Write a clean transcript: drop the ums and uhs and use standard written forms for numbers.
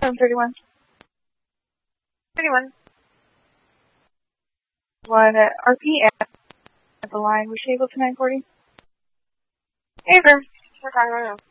Room 31. 31. One RP at the line. Was she able to 940? Hey, Verb. We're talking right now.